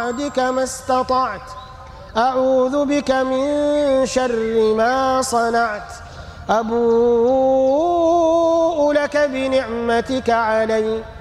بعدك ما استطعت أعوذ بك من شر ما صنعت أبوء لك بنعمتك علي